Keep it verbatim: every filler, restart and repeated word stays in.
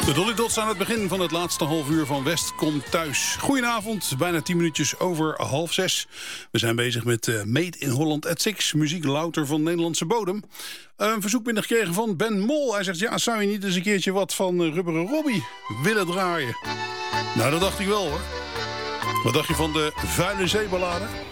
De Dolly Dots aan het begin van het laatste half uur van West komt thuis. Goedenavond, bijna tien minuutjes over half zes. We zijn bezig met uh, Made in Holland at Six. Muziek louter van Nederlandse bodem. Uh, een verzoek binnengekregen van Ben Mol. Hij zegt, ja, zou je niet eens een keertje wat van uh, Rubberen Robbie willen draaien? Nou, dat dacht ik wel, hoor. Wat dacht je van de Vuile Zeeballade?